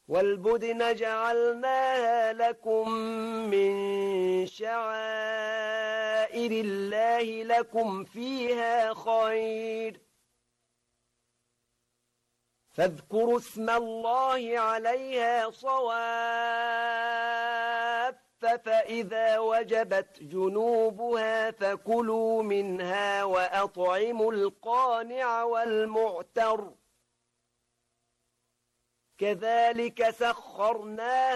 والبدن جعلناها لكم من شعائر الله لكم فيها خير فاذكروا اسم الله عليها صواف فإذا وجبت جنوبها فكلوا منها وأطعموا القانع والمعتر كذلك سخرناها